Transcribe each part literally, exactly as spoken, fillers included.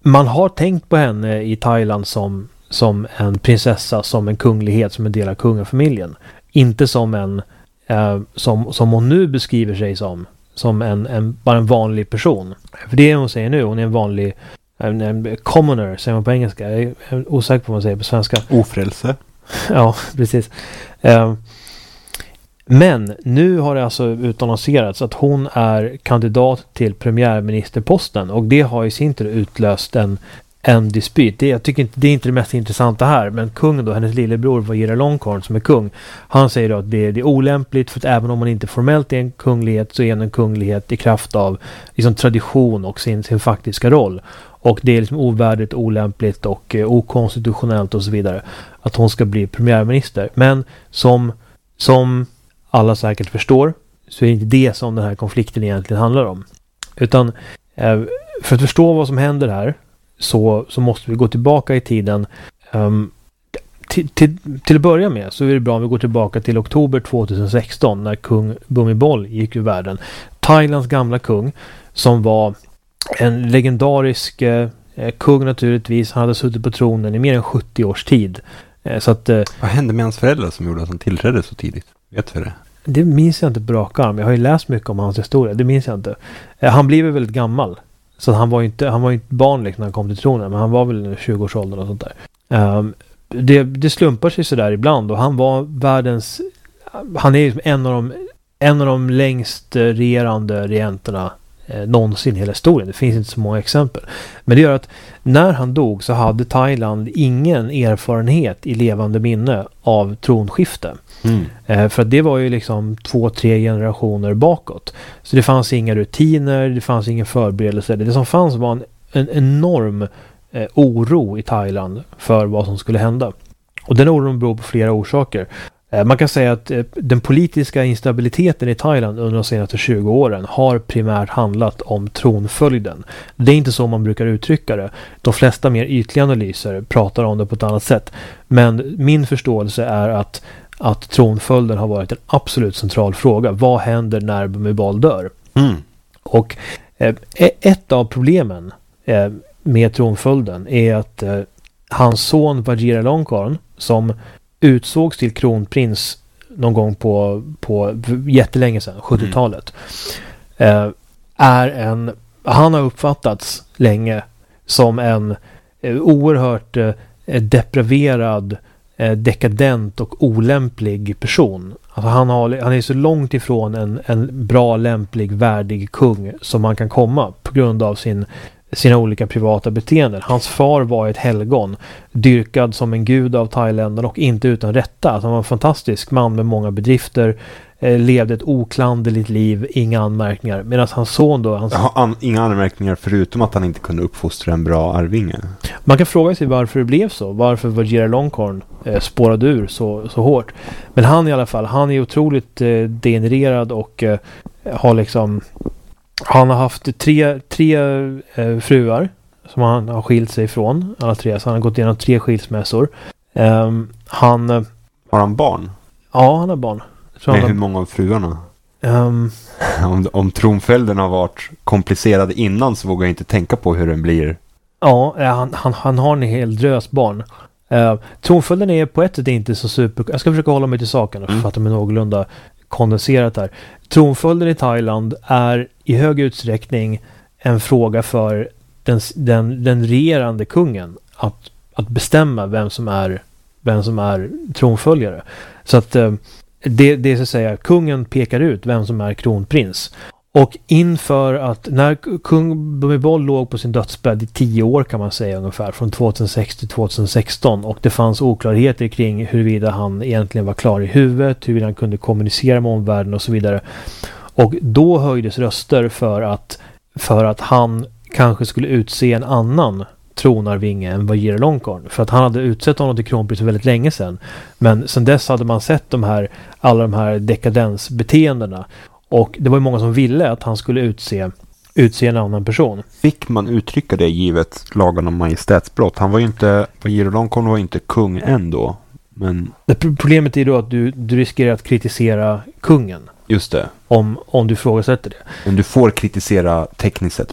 man har tänkt på henne i Thailand som, som en prinsessa, som en kunglighet, som en del av kungafamiljen. Inte som en, eh, som, som hon nu beskriver sig som, som en, en, bara en vanlig person. För det är hon säger nu, hon är en vanlig en, en commoner, säger man på engelska. Jag är osäker på vad man säger på svenska. Ofrälse. Ja, precis. Eh, men nu har det alltså utannonserats att hon är kandidat till premiärministerposten, och det har i sin tur utlöst en, en dispyt. Det, jag tycker inte, det är inte det mest intressanta här, men kungen då, hennes lillebror Vajiralongkorn som är kung, han säger då att det, det är olämpligt, för att även om man inte formellt är en kunglighet, så är en kunglighet i kraft av liksom, tradition och sin, sin faktiska roll. Och det är liksom ovärdigt, olämpligt och eh, okonstitutionellt och så vidare att hon ska bli premiärminister. Men som, som alla säkert förstår, så är det inte det som den här konflikten egentligen handlar om. Utan eh, för att förstå vad som händer här, så, så måste vi gå tillbaka i tiden. Um, till, till, till att börja med så är det bra om vi går tillbaka till oktober tjugohundrasexton, när kung Bhumibol gick ur världen. Thailands gamla kung, som var en legendarisk eh, kung naturligtvis. Han hade suttit på tronen i mer än sjuttio års tid. Eh, så att, eh, vad hände med hans föräldrar som gjorde att han tillträdde så tidigt? Vet du det? Det minns jag inte på rak arm. Jag har ju läst mycket om hans historia. Det minns jag inte. Eh, han blev väldigt gammal. Så han var ju inte, han var ju inte barn liksom när han kom till tronen. Men han var väl tjugo-årsåldern och sånt där. Um, det, det slumpar sig sådär ibland. Och han var världens... Han är ju en av de, en av de längst regerande regenterna eh, någonsin i hela historien. Det finns inte så många exempel. Men det gör att när han dog så hade Thailand ingen erfarenhet i levande minne av tronskifte. Mm. Eh, för att det var ju liksom två, tre generationer bakåt. Så det fanns inga rutiner, det fanns ingen förberedelse. Det som fanns var en, en enorm eh, oro i Thailand för vad som skulle hända. Och den oron beror på flera orsaker. Eh, man kan säga att eh, den politiska instabiliteten i Thailand under de senaste tjugo åren har primärt handlat om tronföljden. Det är inte så man brukar uttrycka det. De flesta mer ytliga analyser pratar om det på ett annat sätt. Men min förståelse är att att tronföljden har varit en absolut central fråga. Vad händer när Bhumibol dör? Mm. Och eh, ett av problemen eh, med tronföljden är att eh, hans son Vajiralongkorn, som utsågs till kronprins någon gång på, på jättelänge sedan, sjuttiotalet, mm. eh, är en, han har uppfattats länge som en eh, oerhört eh, depraverad, dekadent och olämplig person. Alltså han, har, han är så långt ifrån en, en bra, lämplig, värdig kung som man kan komma på grund av sin, sina olika privata beteenden. Hans far var ett helgon, dyrkad som en gud av Thailändarna och inte utan rätta. Alltså han var en fantastisk man med många bedrifter, eh, levde ett oklanderligt liv, inga anmärkningar. Medan hans son då... Hans... An, inga anmärkningar förutom att han inte kunde uppfostra en bra arvinge. Man kan fråga sig varför det blev så. Varför Vajiralongkorn eh, spårade ur så, så hårt. Men han i alla fall, han är otroligt eh, degenererad och eh, har liksom... Han har haft tre, tre eh, fruar som han har skilt sig ifrån. Alla tre. Så han har gått igenom tre skilsmässor. Um, han... Har han barn? Ja, han har barn. Men hur många av fruarna? Um, om, om tronföljden har varit komplicerad innan så vågar jag inte tänka på hur den blir. Ja, han, han, han har en hel drös barn. Uh, tronföljden är på ett sätt inte så super... Jag ska försöka hålla mig till saken och mm. fatta mig någorlunda kondenserat här. Tronföljden i Thailand är i hög utsträckning en fråga för den, den, den regerande kungen att, att bestämma vem som är vem som är tronföljare. Så att uh, det, det är så att säga, kungen pekar ut vem som är kronprins. Och inför att när kung Bhumibol låg på sin dödsbädd i tio år kan man säga ungefär, från tjugohundrasex till tjugohundrasexton, och det fanns oklarheter kring huruvida han egentligen var klar i huvudet, hur han kunde kommunicera med omvärlden och så vidare. Och då höjdes röster för att, för att han kanske skulle utse en annan tronarvinge än Vajiralongkorn, för att han hade utsett honom till kronprins väldigt länge sedan. Men sedan dess hade man sett de här, alla de här dekadensbeteendena. Och det var ju många som ville att han skulle utse, utse en annan person. Fick man uttrycka det givet lagen om majestätsbrott? Han var ju inte, Vajiralongkorn var ju inte kung ändå. Men... Det problemet är då att du, du riskerar att kritisera kungen. Just det. Om, om du ifrågasätter det. Men du får kritisera tekniskt sett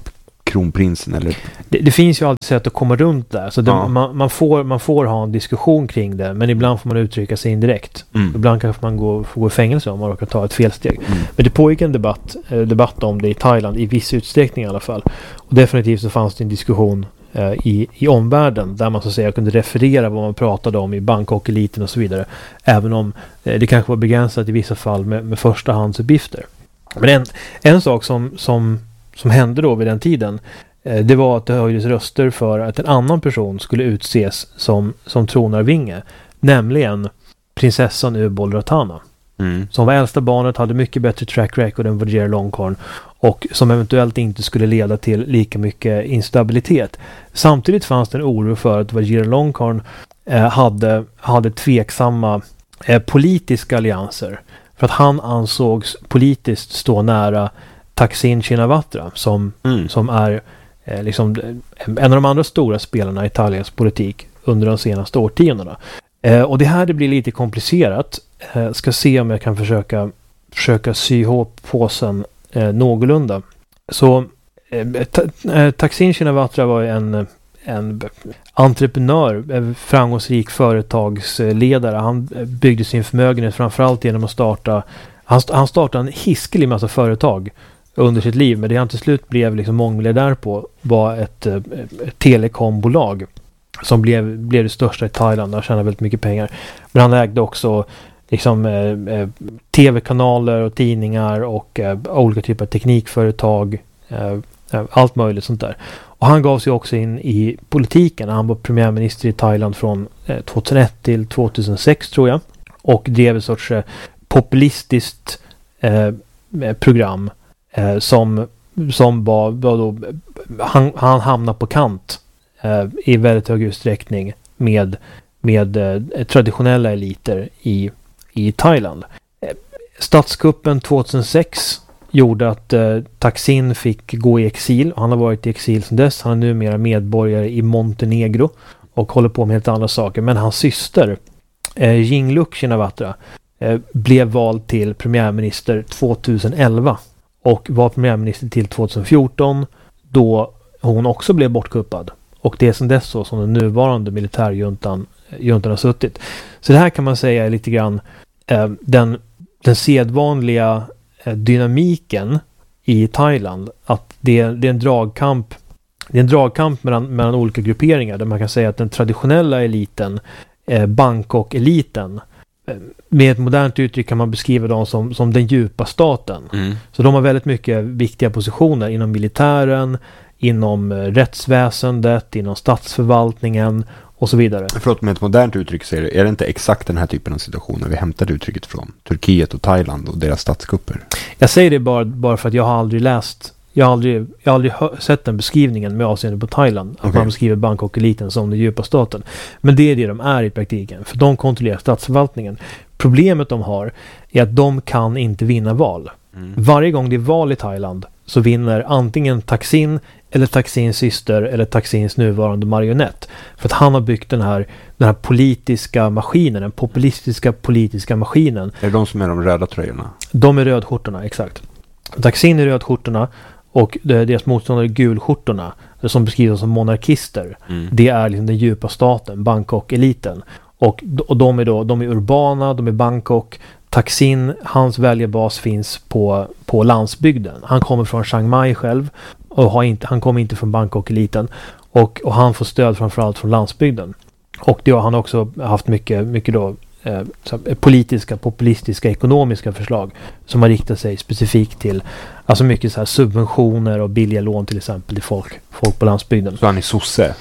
kronprinsen eller... Det, det finns ju alltid sätt att komma runt där. Så det, Ja. man, man, får, man får ha en diskussion kring det. Men ibland får man uttrycka sig indirekt. Mm. Ibland kanske man går, får gå i fängelse om man råkar ta ett felsteg. Mm. Men det pågick en debatt, eh, debatt om det i Thailand i viss utsträckning i alla fall. Och definitivt så fanns det en diskussion eh, i, i omvärlden där man så att säga kunde referera vad man pratade om i Bangkok-eliten och så vidare. Även om eh, det kanske var begränsat i vissa fall med, med förstahandsuppgifter. Men en, en sak som, som, som hände då vid den tiden, eh, det var att det höjdes röster för att en annan person skulle utses som, som tronarvinge. Nämligen prinsessan Ubol Ratana. Mm. Som var äldsta barnet, hade mycket bättre track record än Vajiralongkorn och som eventuellt inte skulle leda till lika mycket instabilitet. Samtidigt fanns det en oro för att Vajiralongkorn eh, hade, hade tveksamma eh, politiska allianser. För att han ansågs politiskt stå nära Thaksin Shinawatra som, Mm. som är eh, liksom en av de andra stora spelarna i Thailands politik under de senaste årtiondena. Eh, och det här det blir lite komplicerat. Eh, ska se om jag kan försöka, försöka sy ihop påsen eh, någorlunda. Så eh, ta, eh, Thaksin Shinawatra var en, en entreprenör, en framgångsrik företagsledare. Han byggde sin förmögenhet framförallt genom att starta han, han startade en hiskelig massa företag under sitt liv, men det han till slut blev liksom mångmiljardär på var ett, ett, ett telekombolag som blev, blev det största i Thailand och tjänade väldigt mycket pengar. Men han ägde också liksom eh, eh, tv-kanaler och tidningar och eh, olika typer av teknikföretag, eh, eh, allt möjligt sånt där. Och han gav sig också in i politiken. Han var premiärminister i Thailand från eh, tjugohundraett till tjugohundrasex tror jag. Och drev ett sorts eh, populistiskt eh, program eh, som, som var, var då, han, han hamnade på kant eh, i väldigt hög utsträckning med, med eh, traditionella eliter i, i Thailand. Eh, statskuppen tjugohundrasex gjorde att eh, Thaksin fick gå i exil. Han har varit i exil sedan dess. Han är numera medborgare i Montenegro och håller på med helt andra saker. Men hans syster eh, Yingluck Shinawatra eh, blev vald till premiärminister tjugoelva och var premiärminister till tjugohundrafjorton då hon också blev bortkuppad. Och det är sedan dess så som den nuvarande militärjuntan juntan har suttit. Så det här kan man säga är lite grann eh, den, den sedvanliga dynamiken i Thailand, att det är, det är en dragkamp det är en dragkamp mellan, mellan olika grupperingar där man kan säga att den traditionella eliten eh, Bangkok-eliten eh, med ett modernt uttryck kan man beskriva dem som, som den djupa staten. Mm. Så de har väldigt mycket viktiga positioner inom militären, inom eh, rättsväsendet, inom statsförvaltningen och så vidare. Förlåt, med ett modernt uttryck så är det, är det inte exakt den här typen av situationer vi hämtade uttrycket från Turkiet och Thailand och deras statskupper? Jag säger det bara, bara för att jag har aldrig läst, jag har aldrig, jag har aldrig hör, sett den beskrivningen med avseende på Thailand. Att Okay. man beskriver Bangkok-eliten som den djupa staten. Men det är det de är i praktiken, för de kontrollerar statsförvaltningen. Problemet de har är att de kan inte vinna val. Mm. Varje gång det är val i Thailand så vinner antingen Thaksin eller Thaksins syster eller Thaksins nuvarande marionett. För att han har byggt den här, den här politiska maskinen, den populistiska politiska maskinen. Är det de som är de röda tröjorna? De är rödskjortorna, exakt. Thaksin är rödskjortorna och deras motståndare är gulskjortorna som beskrivs som monarkister. Mm. Det är liksom den djupa staten, Bangkok-eliten. Och, och de är då, de är urbana, de är Bangkok. Thaksin, hans väljarbas finns på, på landsbygden. Han kommer från Chiang Mai själv och har inte, han kommer inte från Bangkok-eliten och, och han får stöd framförallt från landsbygden. Och det har han också haft mycket, mycket då, eh, så här, politiska, populistiska, ekonomiska förslag som har riktat sig specifikt till alltså mycket så här subventioner och billiga lån till exempel till folk, folk på landsbygden. Så han är sosse?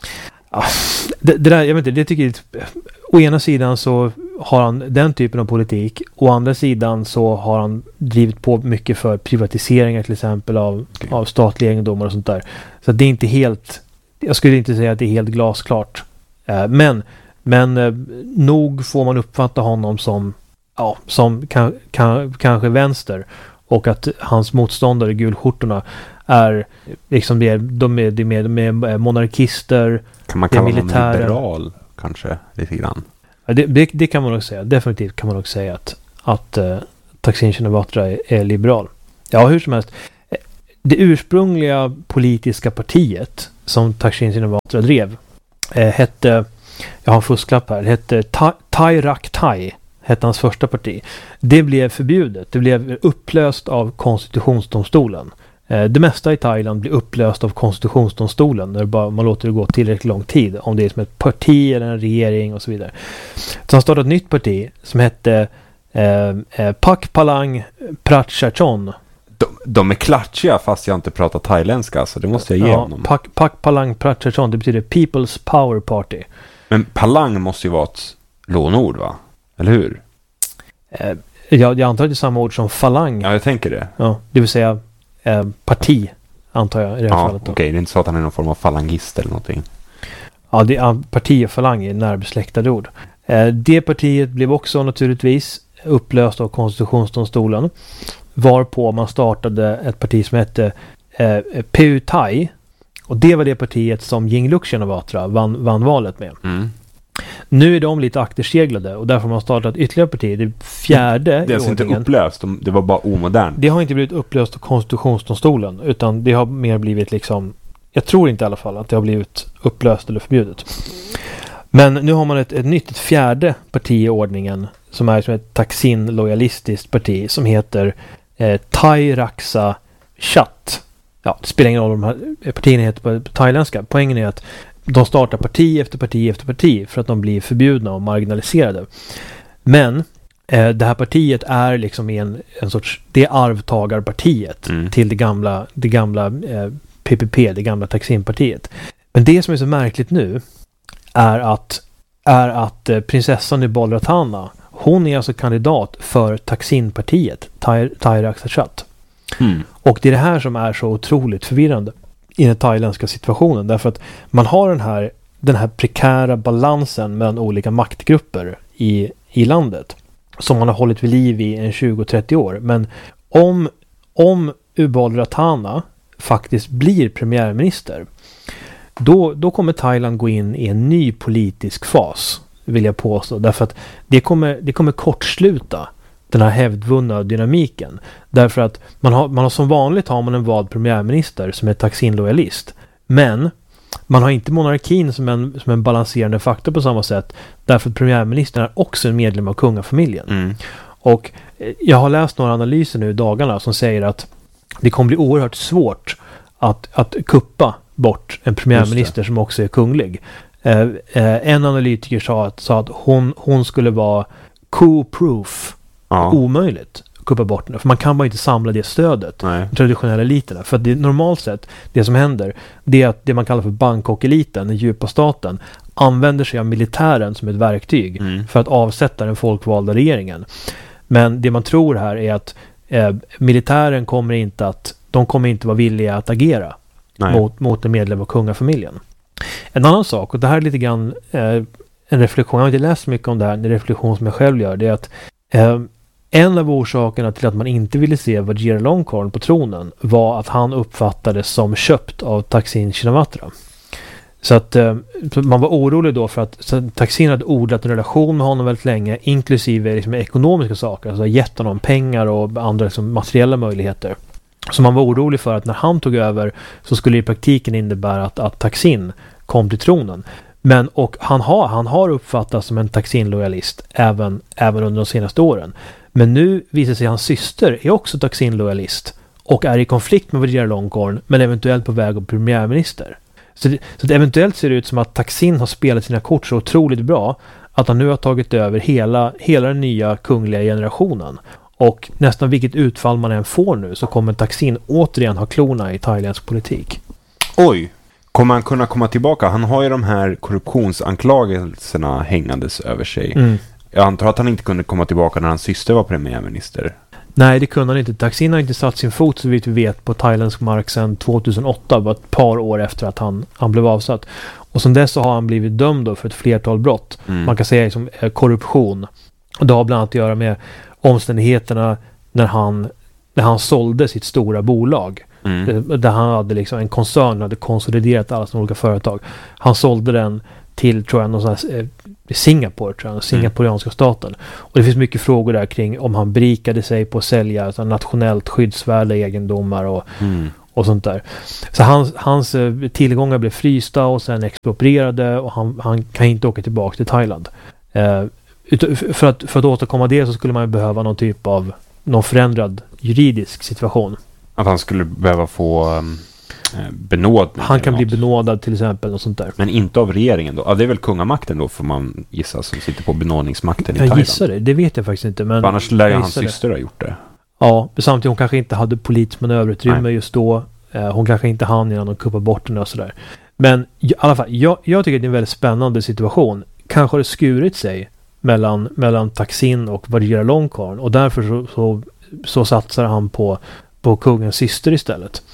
Ah, det, det där, jag vet inte, det tycker jag, å ena sidan så har han den typen av politik, å andra sidan så har han drivit på mycket för privatiseringar till exempel av, Okay. av statliga egendomar och sånt där. Så det är inte helt, jag skulle inte säga att det är helt glasklart. Eh, men men eh, nog får man uppfatta honom som ja, som kan, kan, kanske vänster och att hans motståndare, gulskjortorna, är liksom det, de är, de är, de är monarkister. Kan man kalla honom liberal kanske lite grann? Ja, det, det, det kan man nog säga. Definitivt kan man nog säga att, att uh, Thaksin Shinawatra är, är liberal. Ja, hur som helst. det ursprungliga politiska partiet som Thaksin Shinawatra drev eh, hette, jag har en fusklapp här, det hette Thai, Thai Rak Thai, hette hans första parti. Det blev förbjudet. Det blev upplöst av konstitutionsdomstolen. Eh, det mesta i Thailand blir upplöst av konstitutionsdomstolen när bara, man låter det gå tillräckligt lång tid. Om det är som ett parti eller en regering och så vidare. Så han startade ett nytt parti som hette eh, eh, Pak Palang Prachachon. De, de är klatschiga fast jag inte pratar thailändska, så det måste jag ge ja, honom. Pak, Pak Palang Prachachon, det betyder People's Power Party. Men Palang måste ju vara ett lånord, va? Eller hur? Eh, jag, jag antar att det är samma ord som falang. Ja, jag tänker det. Ja, det vill säga eh, parti, antar jag i det här Ja, fallet. okej. Okay. Det är inte så att han är någon form av falangist eller någonting. Ja, det är, parti och falang är närbesläktade ord. Eh, det partiet blev också naturligtvis upplöst av konstitutionsdomstolen. Varpå man startade ett parti som hette eh, P U Thai. Och det var det partiet som Yingluck Shinawatra vann, vann valet med. Mm. Nu är de lite akterseglade och därför har man startat ytterligare parti. Det fjärde Det är alltså inte upplöst, det var bara omodernt. Det har inte blivit upplöst av konstitutionsdomstolen, utan det har mer blivit liksom, jag tror inte i alla fall att det har blivit upplöst eller förbjudet. Men nu har man ett, ett nytt, ett fjärde parti i ordningen som är som ett Thaksin-lojalistiskt parti som heter eh, Thai Raksa Chat. Ja, det spelar ingen roll om de här partierna heter på, på thailändska. Poängen är att de startar parti efter parti efter parti för att de blir förbjudna och marginaliserade. Men eh, det här partiet är liksom en, en sorts, det är arvtagarpartiet mm. till det gamla, det gamla eh, P P P, det gamla Thaksin-partiet. Men det som är så märkligt nu är att, är att eh, prinsessan Nubal Ratana, hon är alltså kandidat för Thaksin-partiet, Thai, Thai Raksa Chat. Mm. Och det är det här som är så otroligt förvirrande i den thailändska situationen, därför att man har den här, den här prekära balansen mellan olika maktgrupper i, i landet som man har hållit vid liv i en tjugo till trettio år. Men om, om Ubal Ratana faktiskt blir premiärminister, då, då kommer Thailand gå in i en ny politisk fas, vill jag påstå, därför att det kommer, det kommer kortsluta den här hävdvunna dynamiken. Därför att man har, man har som vanligt har man en vald premiärminister som är Thaksin-lojalist. Men man har inte monarkin som en, som en balanserande faktor på samma sätt. Därför att premiärministern är också en medlem av kungafamiljen. Mm. Och jag har läst några analyser nu i dagarna som säger att det kommer bli oerhört svårt att, att kuppa bort en premiärminister som också är kunglig. Eh, eh, en analytiker sa att, sa att hon, hon skulle vara coup-proof. Ja. Omöjligt att kuppa bort den. För man kan bara inte samla det stödet. Nej. De traditionella eliterna. För att det, normalt sett, det som händer, det är att det man kallar för Bangkok-eliten, den djupa staten, använder sig av militären som ett verktyg mm. för att avsätta den folkvalda regeringen. Men det man tror här är att eh, militären kommer inte att de kommer inte vara villiga att agera mot, mot en medlem av kungafamiljen. En annan sak, och det här är lite grann eh, en reflektion, jag har inte läst så mycket om det här, en reflektion som jag själv gör, det är att eh, en av orsakerna till att man inte ville se Vajiralongkorn på tronen var att han uppfattades som köpt av Thaksin Shinawatra. Så att eh, man var orolig då för att Thaksin hade odlat en relation med honom väldigt länge, inklusive liksom, ekonomiska saker, alltså gett honom pengar och andra liksom, materiella möjligheter. Så man var orolig för att när han tog över så skulle det i praktiken innebära att, att Thaksin kom till tronen. Men och han har, han har uppfattats som en Thaksin-lojalist även, även under de senaste åren. Men nu visar sig hans syster är också Thaksin-lojalist och är i konflikt med Vajiralongkorn men eventuellt på väg att bli premiärminister. Så, det, så det eventuellt ser det ut som att Thaksin har spelat sina kort så otroligt bra att han nu har tagit över hela, hela den nya kungliga generationen. Och nästan vilket utfall man än får nu så kommer Thaksin återigen ha klorna i thailändsk politik. Oj! Kommer han kunna komma tillbaka? Han har ju de här korruptionsanklagelserna hängandes över sig. Mm. Jag antar att han inte kunde komma tillbaka när hans syster var premiärminister. Nej, det kunde han inte. Thaksin har inte satt sin fot så vitt vi vet på thailändsk mark sedan tjugohundraåtta. Det var ett par år efter att han, han blev avsatt. Och sedan dess så har han blivit dömd då för ett flertal brott. Mm. Man kan säga liksom, korruption. Och det har bland annat att göra med omständigheterna när han, när han sålde sitt stora bolag. Mm. Där han hade liksom en koncern hade konsoliderat alla sina olika företag. Han sålde den till, tror jag, någon sån här, eh, Singapore, tror jag, singaporianska mm. staten. Och det finns mycket frågor där kring om han berikade sig på att sälja alltså, nationellt skyddsvärda egendomar och, mm. och sånt där. Så hans, hans tillgångar blev frysta och sen exproprierade och han, han kan inte åka tillbaka till Thailand. Eh, för, att, för att återkomma det så skulle man behöva någon typ av någon förändrad juridisk situation. Att han skulle behöva få um, benådning? Han kan bli benådad till exempel och sånt där. Men inte av regeringen då? Ja, det är väl kungamakten då får man gissa som sitter på benådningsmakten i jag Thailand. Jag gissar det, det vet jag faktiskt inte. Men annars lär hans syster ha gjort det. Ja, samtidigt hon kanske inte hade politiskt manöverutrymme Nej. just då. Eh, hon kanske inte hann innan de kuppade bort den och sådär. Men i alla fall, jag, jag tycker det är en väldigt spännande situation. Kanske har det skurit sig mellan, mellan Thaksin och Vajiralongkorn och därför så, så, så satsar han på, på kungens syster istället.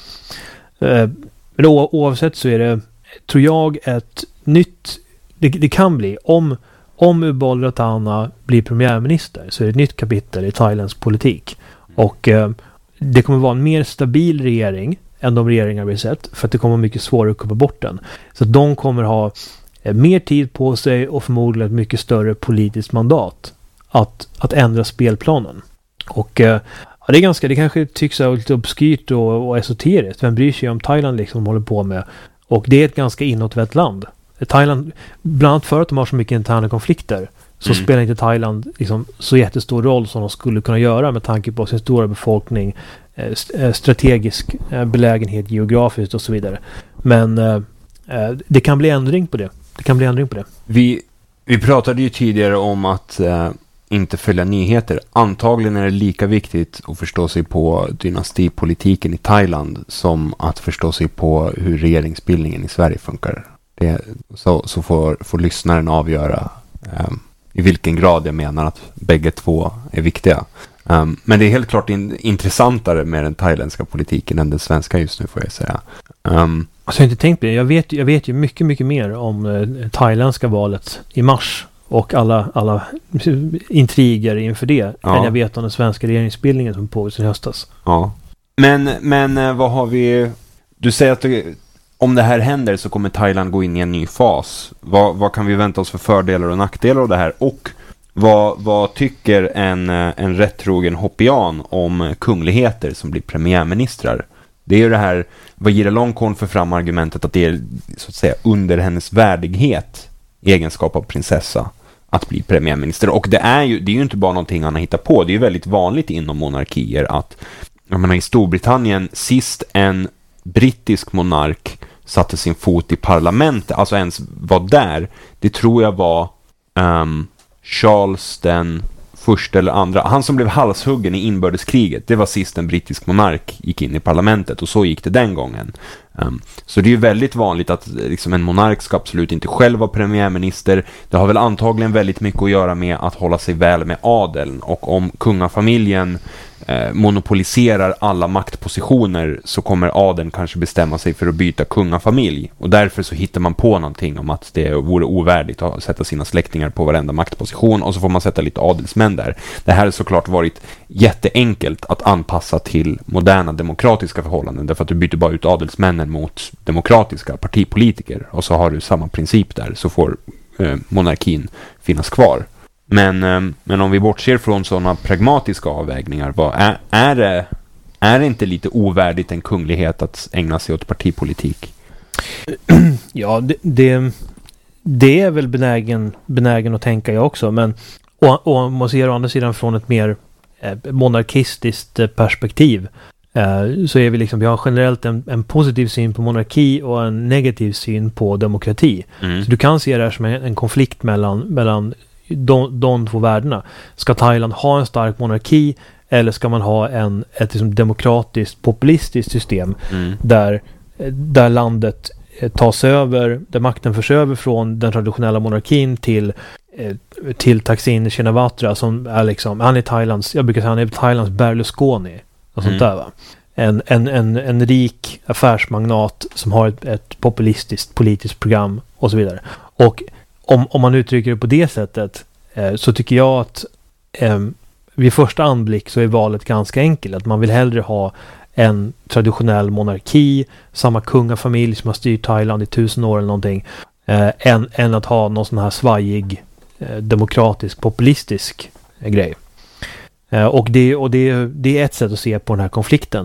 Eh, men o, oavsett så är det, tror jag, ett nytt, det, det kan bli, om, om Ubal Ratana blir premiärminister så är det ett nytt kapitel i Thailands politik. Och eh, det kommer vara en mer stabil regering än de regeringar vi sett. För att det kommer vara mycket svårare att kuppa bort den. Så att de kommer ha eh, mer tid på sig och förmodligen ett mycket större politiskt mandat att, att ändra spelplanen. Och eh, ja, det är ganska, det kanske tycks vara lite obskyrt och, och esoteriskt. Vem bryr sig om Thailand liksom håller på med? Och det är ett ganska inåtvänt land. Thailand, bland annat för att de har så mycket interna konflikter så mm. spelar inte Thailand liksom så jättestor roll som de skulle kunna göra med tanke på sin stora befolkning, eh, strategisk eh, belägenhet geografiskt och så vidare. Men eh, det kan bli ändring på det. Det kan bli ändring på det. Vi, vi pratade ju tidigare om att eh, inte följa nyheter. Antagligen är det lika viktigt att förstå sig på dynastipolitiken i Thailand som att förstå sig på hur regeringsbildningen i Sverige funkar. Det, så så får, får lyssnaren avgöra eh, i vilken grad jag menar att bägge två är viktiga. Um, men det är helt klart in, intressantare med den thailändska politiken än den svenska just nu, får jag säga. Um, alltså, jag har inte tänkt på det. Jag vet, jag vet ju mycket, mycket mer om eh, thailändska valet i mars och alla, alla intriger inför det ja. än jag vet om den svenska regeringsbildningen som pågår sedan höstas. Ja. Men, men vad har vi... Du säger att det, om det här händer så kommer Thailand gå in i en ny fas. Vad, vad kan vi vänta oss för fördelar och nackdelar av det här? Och vad, vad tycker en, en rättrogen hoppian om kungligheter som blir premiärministrar? Det är ju det här, Vajiralongkorn för fram argumentet att det är så att säga under hennes värdighet i egenskap av prinsessa att bli premiärminister. Och det är ju, det är ju inte bara någonting han har hittat på. Det är ju väldigt vanligt inom monarkier att, jag menar, i Storbritannien sist en brittisk monark satte sin fot i parlamentet, alltså ens var där, det tror jag var um, Charles den första eller andra. Han som blev halshuggen i inbördeskriget, det var sist en brittisk monark gick in i parlamentet, och så gick det den gången. Um, så det är ju väldigt vanligt att liksom, en monark ska absolut inte själv vara premiärminister. Det har väl antagligen väldigt mycket att göra med att hålla sig väl med adeln, och om kungafamiljen eh, monopoliserar alla maktpositioner så kommer adeln kanske bestämma sig för att byta kungafamilj, och därför så hittar man på någonting om att det vore ovärdigt att sätta sina släktingar på varenda maktposition, och så får man sätta lite adelsmän där. Det här har såklart varit jätteenkelt att anpassa till moderna demokratiska förhållanden, därför att du byter bara ut adelsmännen mot demokratiska partipolitiker, och så har du samma princip där, så får eh, monarkin finnas kvar. Men, eh, men om vi bortser från sådana pragmatiska avvägningar, vad är, är, det, är det inte lite ovärdigt en kunglighet att ägna sig åt partipolitik? Ja, det, det, det är väl benägen, benägen att tänka jag också, men och, och om man ser å andra sidan från ett mer eh, monarkistiskt perspektiv, så är vi liksom, vi har generellt en, en positiv syn på monarki och en negativ syn på demokrati. Mm. Så du kan se det här som en, en konflikt mellan, mellan de, de två värdena. Ska Thailand ha en stark monarki, eller ska man ha en, ett liksom demokratiskt, populistiskt system mm. där, där landet tas över, där makten förs över från den traditionella monarkin till till Thaksin Shinawatra, som är liksom, han är Thailands, jag brukar säga han är Thailands Berlusconi och sånt mm. där, va? En, en, en, en rik affärsmagnat som har ett, ett populistiskt politiskt program och så vidare. Och om, om man uttrycker det på det sättet eh, så tycker jag att eh, vid första anblick så är valet ganska enkelt. Att man vill hellre ha en traditionell monarki, samma kungafamilj som har styrt Thailand i tusen år eller någonting, eh, än, än att ha någon sån här svajig eh, demokratisk, populistisk eh, grej. Uh, och det, och det, det är ett sätt att se på den här konflikten.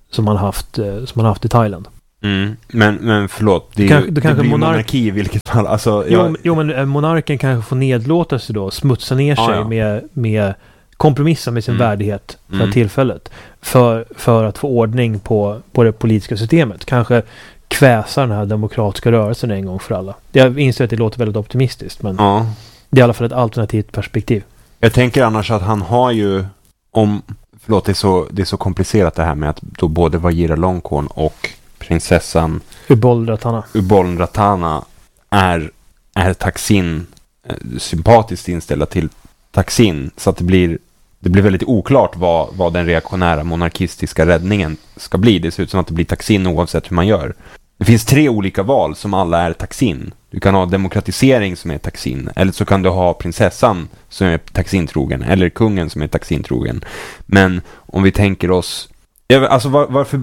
som man haft, eh, som man haft i Thailand. Mm. Men, men förlåt, det, är kanske, ju, det, det blir monark- monarki i vilket fall. Alltså, jo, jag... jo, men monarken kanske får nedlåta sig då, smutsa ner sig ah, ja. med, med kompromissa med sin Mm. värdighet för Mm. tillfället. För, för att få ordning på, på det politiska systemet. Kanske kväsa den här demokratiska rörelsen en gång för alla. Jag inser att det låter väldigt optimistiskt, men Ja. det är i alla fall ett alternativt perspektiv. Jag tänker annars att han har ju, om, förlåt det är så, det är så komplicerat det här med att då både Vajiralongkorn och prinsessan Ubol-Ratana. Ubol-Ratana är, är Thaksin eh, sympatiskt inställda till Thaksin, så att det blir, det blir väldigt oklart vad, vad den reaktionära monarkistiska räddningen ska bli. Det ser ut som att det blir Thaksin oavsett hur man gör. Det finns tre olika val som alla är Thaksin. Du kan ha demokratisering som är Thaksin, eller så kan du ha prinsessan som är Thaksin-trogen, eller kungen som är Thaksin-trogen. Men om vi tänker oss, alltså var, varför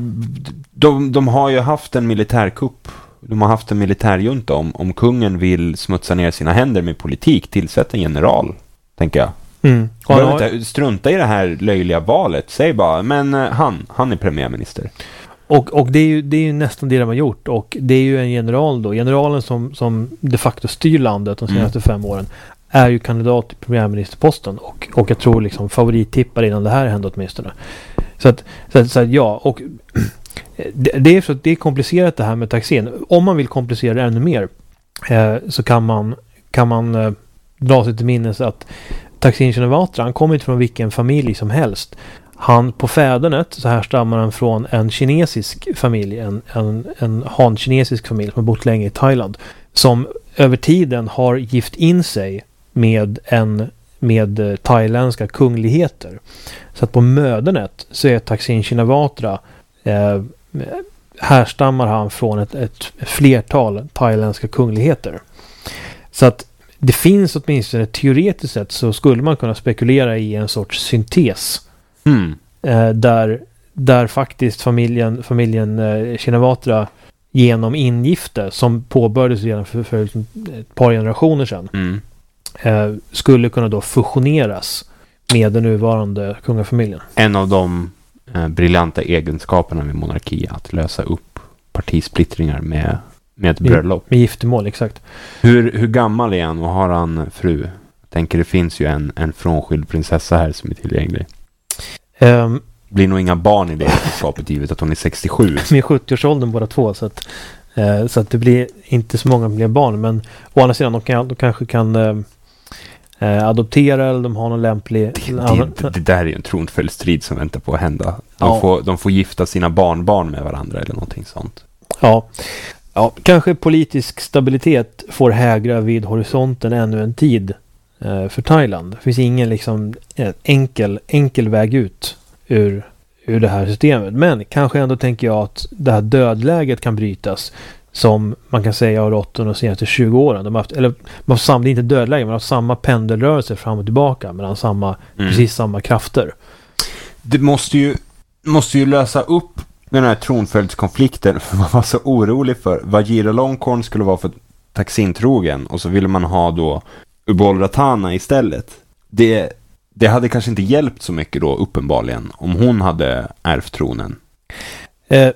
de, de har ju haft en militärkupp, de har haft en militärjunta. Om, om kungen vill smutsa ner sina händer med politik, tillsätt en general, tänker jag. Mm. Och han har... Strunta i det här löjliga valet, säg bara, men han, han är premiärminister. Och, och det, är ju, det är ju nästan det de har gjort. Och det är ju en general då. Generalen som, som de facto styr landet de senaste mm. fem åren är ju kandidat till premiärministerposten. Och, och jag tror liksom favorittippar innan det här hände åtminstone. Så att, så att, så att ja, och det, det är så att det är komplicerat det här med Thaksin. Om man vill komplicera det ännu mer eh, så kan man, kan man eh, dra sig till minnes att Thaksin Shinawatra, han kommer inte från vilken familj som helst. Han på fädernet så här stammar han från en kinesisk familj, en, en, en han-kinesisk familj som har bott länge i Thailand, som över tiden har gift in sig med en med thailändska kungligheter. Så att på mödernet så är Thaksin Shinawatra eh, härstammar han från ett, ett flertal thailändska kungligheter. Så att det finns åtminstone teoretiskt sett så skulle man kunna spekulera i en sorts syntes. Mm. Eh, där, där faktiskt familjen, familjen eh, Shinawatra genom ingifte som påbörjades redan för, för ett par generationer sedan mm. eh, skulle kunna då fusioneras med den nuvarande kungafamiljen. En av de eh, briljanta egenskaperna med monarki att lösa upp partisplittringar med, med ett bröllop. Med giftermål, exakt. Hur, hur gammal är han och har han fru? Jag tänker det finns ju en, en frånskild prinsessa här som är tillgänglig. Um, det blir nog inga barn i det äktenskapet givet att hon är sextiosju. Med sjuttio-årsåldern båda två så att, eh, så att det blir inte så många blir barn, men å andra sidan de, kan, de kanske kan eh, adoptera eller de har någon lämplig... Det, det, det, det där är ju en tronföljdsstrid som väntar på att hända. De, ja. får, de får gifta sina barnbarn med varandra eller någonting sånt. Ja. Ja, kanske politisk stabilitet får hägra vid horisonten ännu en tid eh, för Thailand. Det finns ingen liksom enkel, enkel väg ut ur, ur det här systemet. Men kanske ändå tänker jag att det här dödläget kan brytas som man kan säga har rått under de senaste tjugo åren. De har haft, eller man har samtidigt inte dödläge, man har haft samma pendelrörelse fram och tillbaka mellan samma, mm. precis samma krafter. Det måste ju, måste ju lösa upp den här tronföljdskonflikten, för man var så orolig för Vajiralongkorn skulle vara för Thaksin-trogen och så ville man ha då Ubol-Ratana istället. Det, det hade kanske inte hjälpt så mycket då uppenbarligen om hon hade ärvt tronen. Eh,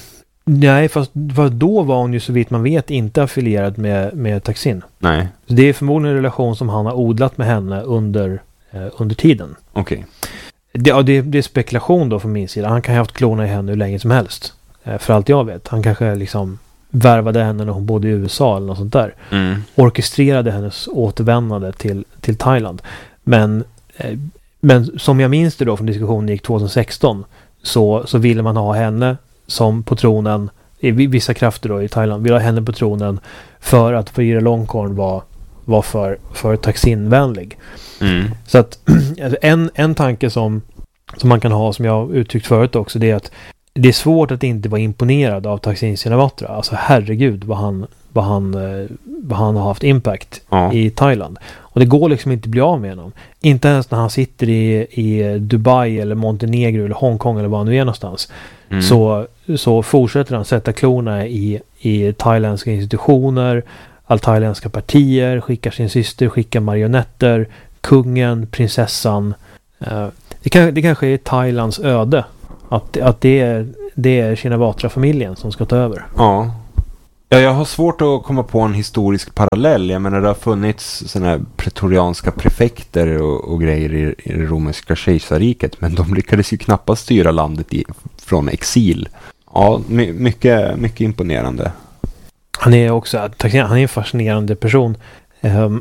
nej, fast då var hon ju så vitt man vet inte affilierad med, med Thaksin. Nej. Så det är förmodligen en relation som han har odlat med henne under, eh, under tiden. Okej. Okay. Det, ja, det, det är spekulation då från min sida. Han kan ha haft klona i henne hur länge som helst. Eh, för allt jag vet. Han kanske liksom värvade henne när hon bodde i U S A eller något sånt där. Mm. Orkestrerade hennes återvändande till, till Thailand. Men, eh, men som jag minns det då från diskussionen gick tjugohundrasexton så, så ville man ha henne som på tronen, i vissa krafter då i Thailand, ville ha henne på tronen för att Vajiralongkorn var, var för, för Thaksin-vänlig. Mm. Så att en, en tanke som, som man kan ha, som jag har uttryckt förut också, det är att det är svårt att inte vara imponerad av Thaksin Shinawatra. Alltså herregud vad han, vad han, vad han har haft impact ja. i Thailand. Och det går liksom inte att bli av med honom. Inte ens när han sitter i, i Dubai eller Montenegro eller Hongkong eller var han nu är någonstans. Mm. Så, så fortsätter han sätta klorna i, i thailändska institutioner, all thailändska partier, skickar sin syster, skickar marionetter, kungen, prinsessan. Uh, det, kan, det kanske är Thailands öde. Att, att det är det är Shinawatra-familjen som ska ta över. Ja. Ja, jag har svårt att komma på en historisk parallell. Jag menar, det har funnits såna här pretorianska prefekter och, och grejer i, i det romerska kejsarriket, men de lyckades ju knappast styra landet i, från exil. Ja, my, mycket, mycket imponerande. Han är också han är en fascinerande person. Um,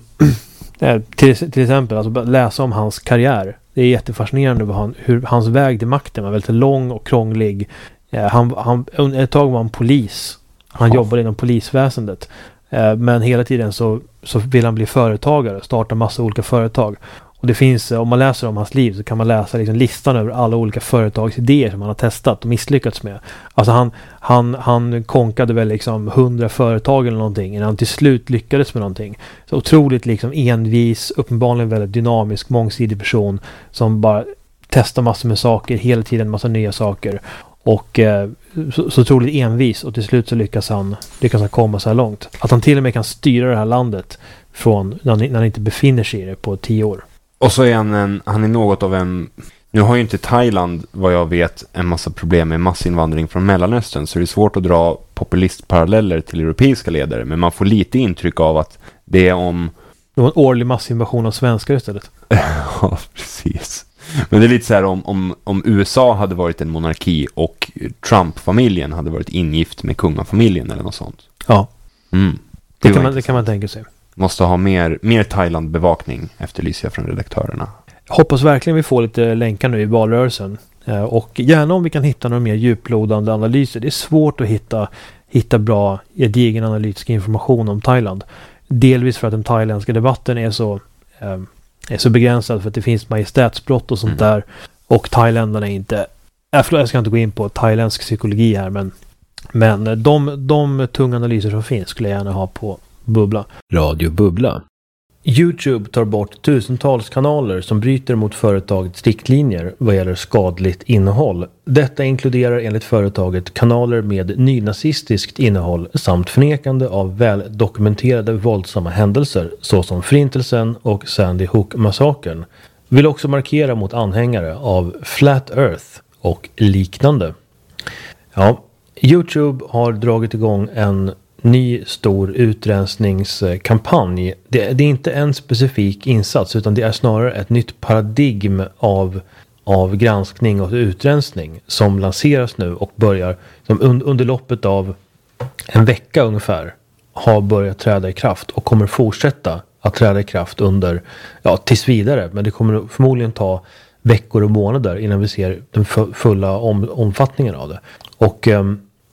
till, till exempel, alltså, läsa om hans karriär. Det är jättefascinerande hur, han, hur hans väg till makten var väldigt lång och krånglig. Uh, han, han, ett tag var han polis. Han ja. jobbade inom polisväsendet. Uh, men hela tiden så, så vill han bli företagare. Starta massa olika företag. Och det finns, om man läser om hans liv så kan man läsa liksom listan över alla olika företagsidéer som han har testat och misslyckats med. Alltså han, han, han konkade väl liksom hundra företag eller någonting innan han till slut lyckades med någonting. Så otroligt liksom envis, uppenbarligen väldigt dynamisk, mångsidig person som bara testar massor med saker, hela tiden massa nya saker. Och eh, så, så otroligt envis, och till slut så lyckas han, lyckas han komma så här långt. Att han till och med kan styra det här landet från när han, när han inte befinner sig i det på tio år. Och så är han, en, han är något av en... Nu har ju inte Thailand, vad jag vet, en massa problem med massinvandring från Mellanöstern, så det är svårt att dra populistparalleller till europeiska ledare, men man får lite intryck av att det är om... Det var en årlig massinvasion av svenskar istället. Ja, precis. Men det är lite så här om, om, om U S A hade varit en monarki och Trump-familjen hade varit ingift med kungafamiljen eller något sånt. Ja, mm. det, det, kan man, det kan man tänka sig. Måste ha mer, mer Thailand-bevakning, efterlyser jag från redaktörerna. Hoppas verkligen vi får lite länkar nu i valrörelsen. Och gärna om vi kan hitta några mer djuplodande analyser. Det är svårt att hitta, hitta bra, gedigen analytisk information om Thailand. Delvis för att den thailändska debatten är så, eh, är så begränsad, för att det finns majestätsbrott och sånt mm. där. Och thailändarna är inte... Jag, jag ska inte gå in på thailändsk psykologi här, men, men de, de tunga analyser som finns skulle jag gärna ha på Bubbla. Radio Bubbla. YouTube tar bort tusentals kanaler som bryter mot företagets riktlinjer vad gäller skadligt innehåll. Detta inkluderar enligt företaget kanaler med nynazistiskt innehåll samt förnekande av väl dokumenterade våldsamma händelser såsom Förintelsen och Sandy Hook-massakern. Vill också markera mot anhängare av Flat Earth och liknande. Ja, YouTube har dragit igång en ny stor utrensningskampanj. Det, det är inte en specifik insats, utan det är snarare ett nytt paradigm av, av granskning och utrensning som lanseras nu och börjar som un, under loppet av en vecka ungefär har börjat träda i kraft och kommer fortsätta att träda i kraft under, ja, tills vidare, men det kommer förmodligen ta veckor och månader innan vi ser den fulla om, omfattningen av det. Och eh,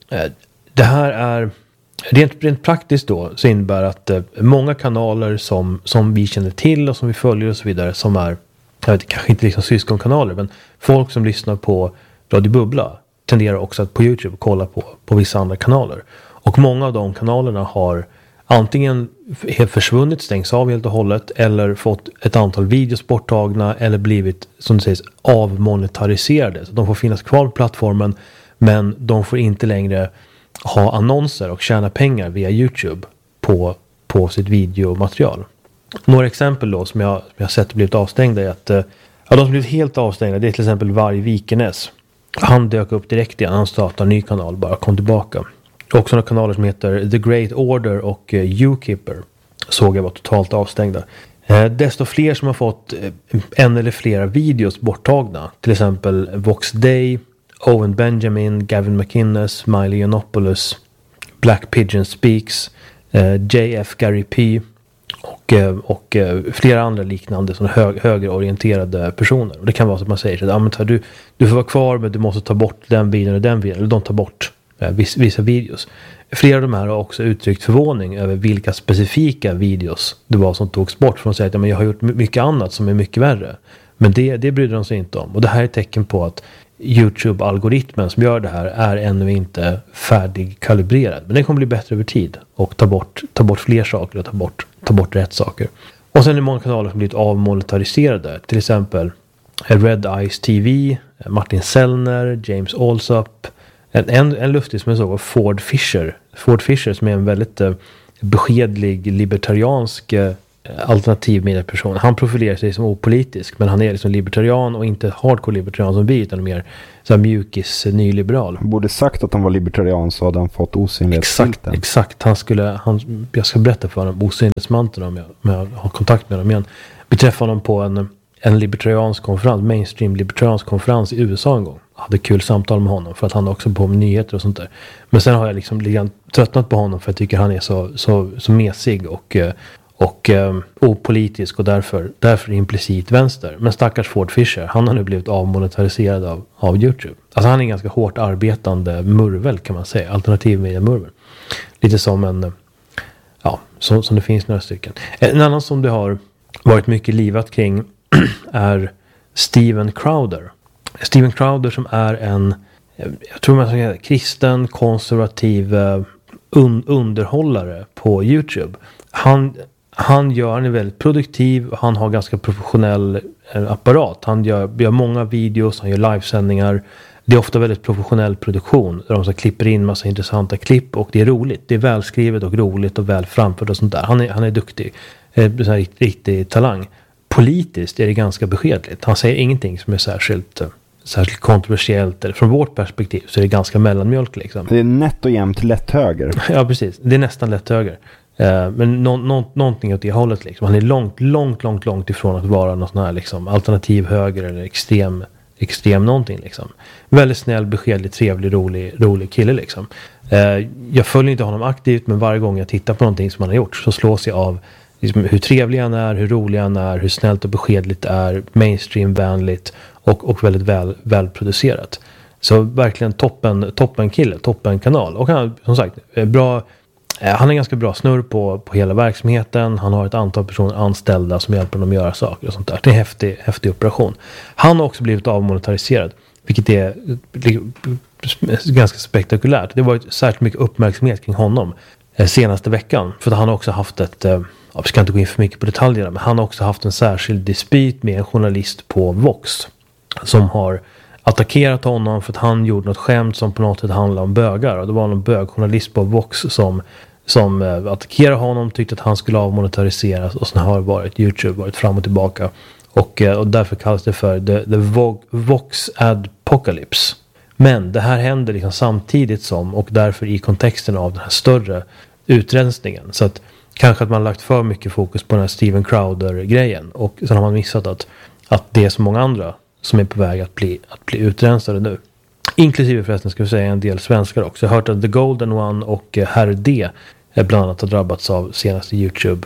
det här är Rent, rent praktiskt då så innebär att eh, många kanaler som, som vi känner till och som vi följer och så vidare, som är, jag vet, kanske inte liksom syskonkanaler, men folk som lyssnar på Radio Bubbla tenderar också att på YouTube kolla på, på vissa andra kanaler. Och många av de kanalerna har antingen helt försvunnit, stängs av helt och hållet, eller fått ett antal videos borttagna, eller blivit, som det sägs, avmonetariserade. Så de får finnas kvar på plattformen, men de får inte längre ha annonser och tjäna pengar via YouTube på, på sitt videomaterial. Några exempel då som jag, som jag sett blivit avstängda är att ja, de som blivit helt avstängda, det är till exempel Varg Vikenäs. Han dök upp direkt igen, han startade en ny kanal, bara kom tillbaka. Också några kanaler som heter The Great Order och uh, Ukeeper såg jag var totalt avstängda. Eh, desto fler som har fått eh, en eller flera videos borttagna, till exempel Vox Day, Owen Benjamin, Gavin McInnes, Miley Yiannopoulos, Black Pigeon Speaks, eh, J F Gary P och, eh, och eh, flera andra liknande såna hög, högerorienterade personer. Och det kan vara så att man säger så att ah, men, du, du får vara kvar, men du måste ta bort den videon och den videon, eller de tar bort eh, vissa, vissa videos. Flera av de här har också uttryckt förvåning över vilka specifika videos det var som togs bort, för de säger att ja, men jag har gjort mycket annat som är mycket värre. Men det, det bryr de sig inte om. Och det här är ett tecken på att YouTube-algoritmen som gör det här är ännu inte färdigkalibrerad. Men den kommer bli bättre över tid och ta bort, ta bort fler saker och ta bort, ta bort rätt saker. Och sen är det många kanaler som blivit avmonetariserade. Till exempel Red Eyes T V, Martin Sellner, James Allsup. En, en, en lustig som jag såg var Ford Fisher. Ford Fisher som är en väldigt eh, beskedlig libertariansk eh, alternativ medieperson. Han profilerar sig som opolitisk, men han är liksom libertarian och inte hardcore libertarian som vi, utan mer så här mjukis nyliberal. Han borde sagt att han var libertarian, så hade han fått osynlighetsmanteln. Exakt, exakt. Han skulle, han, jag ska berätta för honom osynlighetsmanteln om jag, om jag har kontakt med honom igen. Vi träffade honom på en, en libertariansk konferens, mainstream libertariansk konferens i U S A en gång. Jag hade kul samtal med honom för att han också på med nyheter och sånt där. Men sen har jag liksom lite tröttnat på honom för jag tycker han är så, så, så mesig och och um, opolitisk och därför, därför implicit vänster. Men stackars Ford Fischer, han har nu blivit avmonetariserad av, av YouTube. Alltså han är en ganska hårt arbetande murvel kan man säga. Alternativ media murvel. Lite som en, ja, som, som det finns några stycken. En annan som det har varit mycket livat kring är Steven Crowder. Steven Crowder som är en, jag tror man ska säga, kristen, konservativ un, underhållare på YouTube. Han Han gör, han är väldigt produktiv, han har ganska professionell eh, apparat. Han gör, gör många videos, han gör livesändningar. Det är ofta väldigt professionell produktion där de så klipper in massa intressanta klipp och det är roligt. Det är välskrivet och roligt och väl framfört och sånt där. Han är, han är duktig. Eh, så här, riktig, riktig talang. Politiskt är det ganska beskedligt. Han säger ingenting som är särskilt, särskilt kontroversiellt. Eller från vårt perspektiv så är det ganska mellanmjölk liksom. Det är nätt och jämnt lätt höger. Ja, precis. Det är nästan lätt höger. Men nå, nå, någonting åt det hållet liksom. Han är långt, långt, långt, långt ifrån att vara någon sån här liksom, alternativ höger eller extrem, extrem någonting liksom. Väldigt snäll, beskedlig, trevlig, rolig, rolig kille liksom. Jag följer inte honom aktivt, men varje gång jag tittar på någonting som han har gjort så slås jag av liksom, hur trevlig han är, hur rolig han är, hur snällt och beskedligt det är, mainstreamvänligt och, och väldigt väl, välproducerat. Så verkligen toppen, toppen kille, toppen kanal. Och han, som sagt, bra. Han har ganska bra snurr på, på hela verksamheten. Han har ett antal personer anställda som hjälper honom att göra saker och sånt där. Det är en häftig, häftig operation. Han har också blivit avmonetariserad, vilket är ganska spektakulärt. Det har varit särskilt mycket uppmärksamhet kring honom eh, senaste veckan. För att han har också haft ett, eh, jag ska inte gå in för mycket på detaljerna, men han har också haft en särskild dispyt med en journalist på Vox som har attackerat honom för att han gjorde något skämt som på något sätt handlade om bögar. Och det var någon bögjournalist på Vox som som eh, attackerade honom, tyckte att han skulle avmonetariseras och sen har varit YouTube varit fram och tillbaka och, eh, och därför kallas det för the, the Vo- Vox Adpocalypse. Men det här händer liksom samtidigt som och därför i kontexten av den här större utrensningen, så att kanske att man lagt för mycket fokus på den här Steven Crowder-grejen och sen har man missat att, att det är så många andra som är på väg att bli, att bli utrensade nu. Inklusive förresten ska vi säga en del svenskar också. Jag har hört att The Golden One och Herr D bland annat har drabbats av senaste YouTube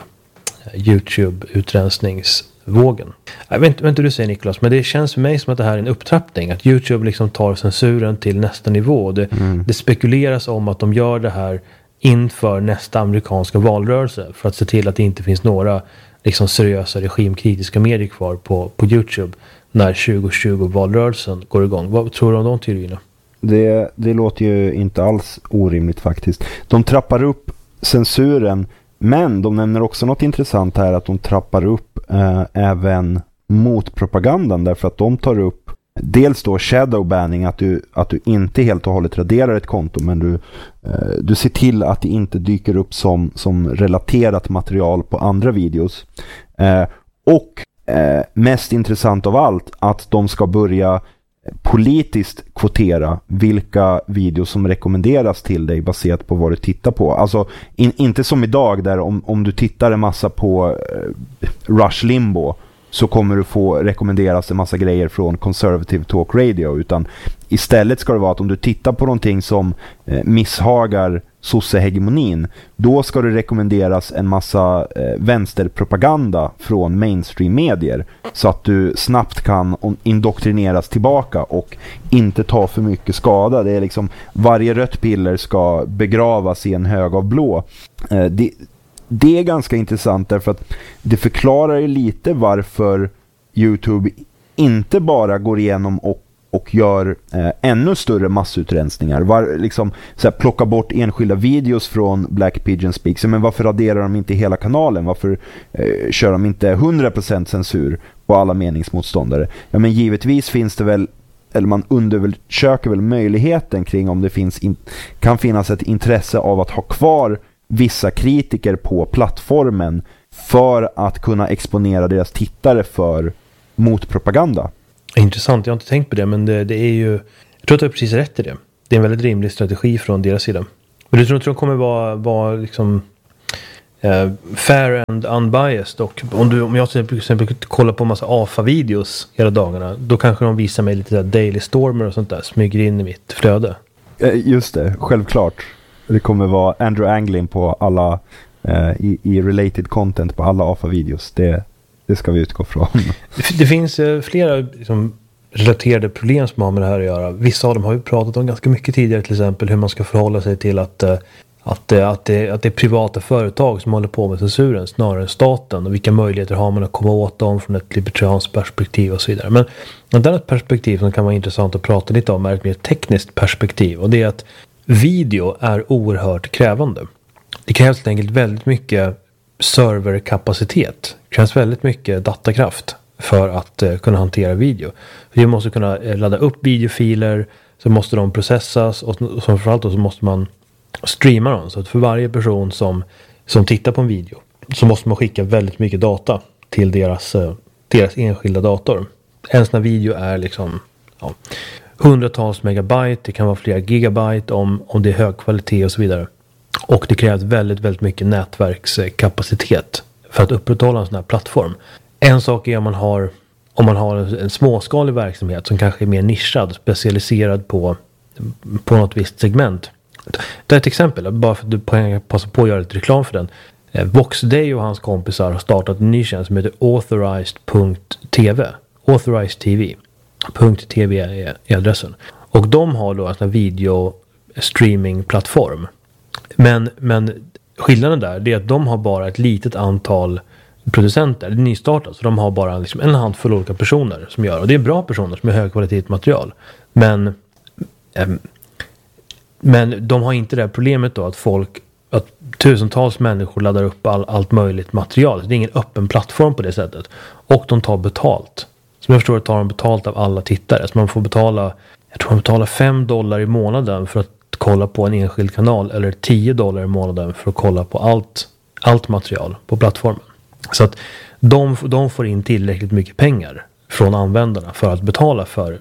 YouTube-utrensningsvågen. Jag vet, vet inte hur du säger, Niklas, men det känns för mig som att det här är en upptrappning. Att YouTube liksom tar censuren till nästa nivå. Det, mm. det spekuleras om att de gör det här inför nästa amerikanska valrörelse för att se till att det inte finns några liksom seriösa regimkritiska medier kvar på, på YouTube när tjugo tjugo-valrörelsen går igång. Vad tror du om de teorierna? Det, det låter ju inte alls orimligt faktiskt. De trappar upp censuren, men de nämner också något intressant här, att de trappar upp eh, även motpropagandan, därför att de tar upp dels då shadowbanning, att du, att du inte helt och hållet raderar ett konto, men du, eh, du ser till att det inte dyker upp som, som relaterat material på andra videos. Eh, och Eh, mest intressant av allt, att de ska börja politiskt kvotera vilka videos som rekommenderas till dig baserat på vad du tittar på. Alltså in, inte som idag där om, om du tittar en massa på eh, Rush Limbaugh så kommer du få rekommenderas en massa grejer från Conservative Talk Radio, utan istället ska det vara att om du tittar på någonting som eh, misshagar sossehegemonin, då ska det rekommenderas en massa eh, vänsterpropaganda från mainstream-medier så att du snabbt kan indoktrineras tillbaka och inte ta för mycket skada. Det är liksom varje rött piller ska begravas i en hög av blå. Eh, det, det är ganska intressant därför att det förklarar ju lite varför YouTube inte bara går igenom och och gör eh, ännu större massutrensningar. Var, liksom, så här, plocka bort enskilda videos från Black Pigeon Speaks. Men varför raderar de inte hela kanalen? Varför eh, kör de inte hundra procent censur på alla meningsmotståndare? Ja, men givetvis finns det väl, eller man undersöker väl möjligheten kring om det finns in, kan finnas ett intresse av att ha kvar vissa kritiker på plattformen för att kunna exponera deras tittare för motpropaganda. Intressant, jag har inte tänkt på det, men det, det är ju, jag tror att du har precis rätt i det. Det är en väldigt rimlig strategi från deras sida. Men du tror att de kommer vara, vara liksom uh, fair and unbiased, och om, du, om jag till exempel kollar på en massa A F A-videos hela dagarna, då kanske de visar mig lite där Daily Stormer och sånt där, smyger in i mitt flöde. Just det, självklart. Det kommer vara Andrew Anglin på alla eh, i, i related content på alla A F A-videos. Det, det ska vi utgå från. Det, det finns eh, flera liksom, relaterade problem som har med det här att göra. Vissa av dem har vi pratat om ganska mycket tidigare, till exempel hur man ska förhålla sig till att, eh, att, eh, att, det, att det är privata företag som håller på med censuren snarare än staten, och vilka möjligheter har man att komma åt dem från ett libertarianskt perspektiv och så vidare. Men ett annat perspektiv som kan vara intressant att prata lite om är ett mer tekniskt perspektiv, och det är att video är oerhört krävande. Det krävs helt enkelt väldigt mycket serverkapacitet. Det krävs väldigt mycket datakraft för att uh, kunna hantera video. Vi måste kunna uh, ladda upp videofiler, så måste de processas, och, och framförallt så måste man streama dem. Så att för varje person som, som tittar på en video så måste man skicka väldigt mycket data till deras, uh, deras enskilda dator. En sån här video är liksom ja, hundratals megabyte, det kan vara flera gigabyte om, om det är hög kvalitet och så vidare. Och det krävs väldigt, väldigt mycket nätverkskapacitet för att upprätthålla en sån här plattform. En sak är om man har, om man har en, en småskalig verksamhet som kanske är mer nischad, specialiserad på, på något visst segment. Det är ett exempel, bara för att du passar på att göra lite reklam för den. Voxday och hans kompisar har startat en ny tjänst som heter authorized punkt t v. Authorized T V. .tv är adressen. Och de har då en sån här video streamingplattform. Men, men skillnaden där, det är att de har bara ett litet antal producenter. Det är nystartat, så de har bara liksom en handfull olika personer som gör. Och det är bra personer som är högkvalitativt material. Men, ähm, men de har inte det här problemet då att folk, att tusentals människor laddar upp all, allt möjligt material. Det är ingen öppen plattform på det sättet. Och de tar betalt. Som jag förstår tar de betalt av alla tittare. Så man får betala, jag tror man betalar fem dollar i månaden för att kolla på en enskild kanal, eller tio dollar i månaden för att kolla på allt, allt material på plattformen. Så att de, de får in tillräckligt mycket pengar från användarna för att betala för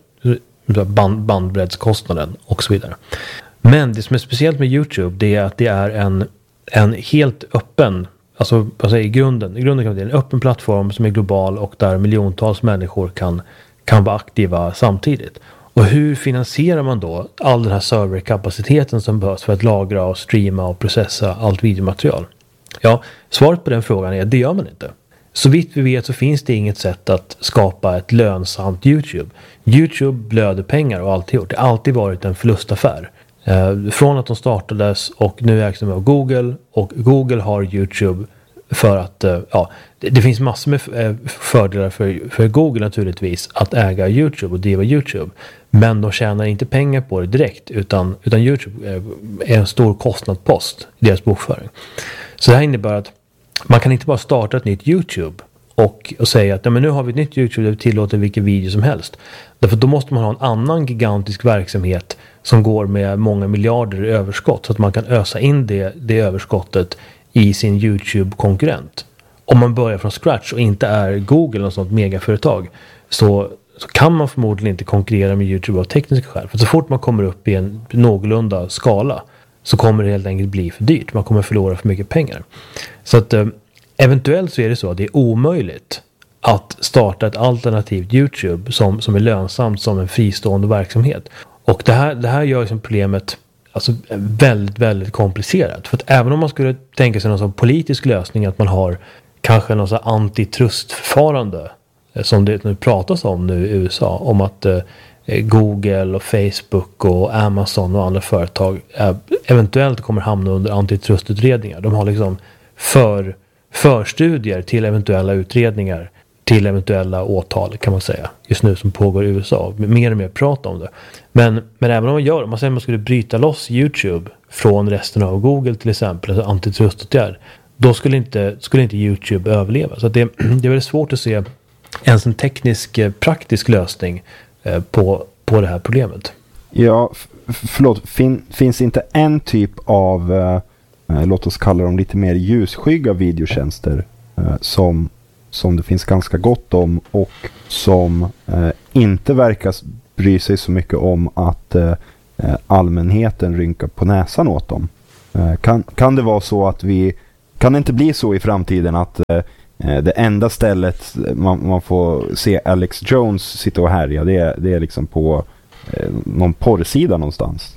band, bandbreddskostnaden och så vidare. Men det som är speciellt med YouTube, det är att det är en, en helt öppen, alltså, alltså i grunden, i grunden kan det vara en öppen plattform som är global och där miljontals människor kan, kan vara aktiva samtidigt. Och hur finansierar man då all den här serverkapaciteten som behövs för att lagra och streama och processa allt videomaterial? Ja, svaret på den frågan är det gör man inte. Så vitt vi vet så finns det inget sätt att skapa ett lönsamt YouTube. YouTube blöder pengar och alltid gjort. Det har alltid varit en förlustaffär. Eh, från att de startades och nu ägs de av Google, och Google har YouTube för att, eh, ja, det, det finns massor med eh, fördelar för, för Google naturligtvis att äga YouTube och driva YouTube. Men de tjänar inte pengar på det direkt, utan, utan YouTube är en stor kostnadspost i deras bokföring. Så det här innebär att man kan inte bara starta ett nytt YouTube och, och säga att ja, men nu har vi ett nytt YouTube där vi tillåter vilken video som helst. Därför då måste man ha en annan gigantisk verksamhet som går med många miljarder i överskott så att man kan ösa in det, det överskottet i sin YouTube-konkurrent. Om man börjar från scratch och inte är Google eller något sånt megaföretag, så, så kan man förmodligen inte konkurrera med YouTube av tekniska skäl. För så fort man kommer upp i en någorlunda skala så kommer det helt enkelt bli för dyrt. Man kommer förlora för mycket pengar. Så att eh, eventuellt så är det så att det är omöjligt att starta ett alternativt YouTube som, som är lönsamt som en fristående verksamhet. Och det här, det här gör liksom problemet alltså väldigt, väldigt komplicerat. För att även om man skulle tänka sig någon sån politisk lösning, att man har kanske någon sån antitrustförfarande som det nu pratas om nu i U S A, om att eh, Google och Facebook och Amazon och andra företag eh, eventuellt kommer hamna under antitrustutredningar. De har liksom för, förstudier till eventuella utredningar, till eventuella åtal kan man säga, just nu som pågår i U S A. Mer och mer prat om det. Men, men även om man gör, om man säger att man skulle bryta loss YouTube från resten av Google till exempel, alltså antitruståtgärd, då skulle inte, skulle inte YouTube överleva. Så att det, det är väldigt svårt att se ens en teknisk, praktisk lösning eh, på, på det här problemet. Ja, f- förlåt. Fin, finns inte en typ av uh, eh, låt oss kalla dem lite mer ljusskygga videotjänster eh, som, som det finns ganska gott om och som eh, inte verkar bry sig så mycket om att eh, allmänheten rynkar på näsan åt dem. Eh, kan, kan det vara så att vi kan det inte bli så i framtiden att eh, det enda stället man, man får se Alex Jones sitta och härja, det är, det är liksom på eh, någon porrsida någonstans?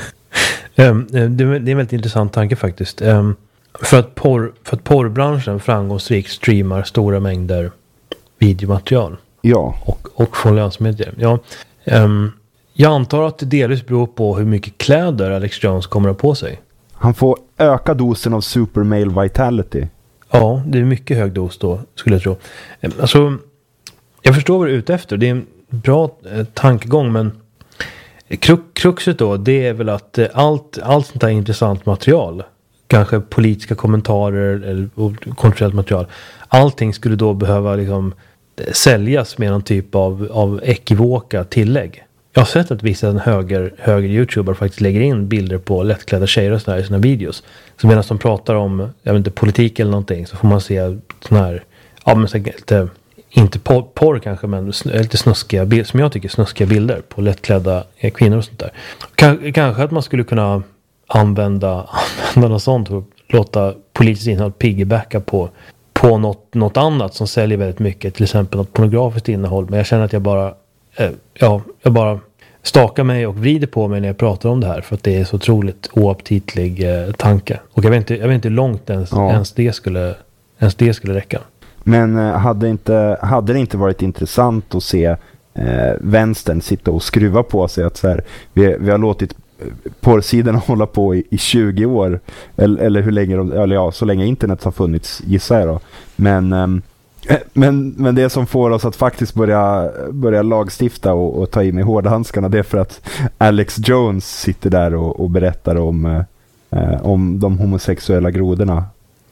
Um, det, det är en väldigt intressant tanke faktiskt. Um, för, att porr, för att porrbranschen framgångsrikt streamar stora mängder videomaterial. Ja. Och, och får lönsamhet. Ja. Um, jag antar att det delvis beror på hur mycket kläder Alex Jones kommer att ha på sig. Han får öka dosen av Super Male Vitality. Ja, det är mycket hög dos då, skulle jag tro. Alltså, jag förstår vad du är ute efter. Det är en bra eh, tankegång, men krux, kruxet då, det är väl att eh, allt, allt sånt här intressant material, kanske politiska kommentarer eller kontrollerat material, allting skulle då behöva liksom säljas med någon typ av, av ekivoka tillägg. Jag har sett att vissa höger, höger YouTuber faktiskt lägger in bilder på lättklädda tjejer och sådär i sina videos. Så medan de pratar om, jag vet inte, politik eller någonting, så får man se sådana här, ja men så lite, inte porr, porr kanske, men lite snuskiga bilder, som jag tycker snuskiga bilder på lättklädda kvinnor och sånt där. K- kanske att man skulle kunna använda, använda något sånt och låta politiskt innehåll piggybacka på, på något, något annat som säljer väldigt mycket, till exempel något pornografiskt innehåll. Men jag känner att jag bara Ja, jag bara stakar mig och vrider på mig när jag pratar om det här, för att det är så otroligt oaptitlig eh, tanke. Och jag vet inte, jag vet inte hur långt ens, ja. ens, det skulle, ens det skulle räcka. Men eh, hade, inte, hade det inte varit intressant att se eh, vänstern sitta och skruva på sig att så här, vi, vi har låtit porrsidorna hålla på i, i tjugo år eller, eller hur länge de, eller ja, så länge internet har funnits, gissar jag då. Men ehm, Men, men det som får oss att faktiskt börja, börja lagstifta och, och ta i med hårda handskarna, det är för att Alex Jones sitter där och, och berättar om, eh, om de homosexuella grodorna.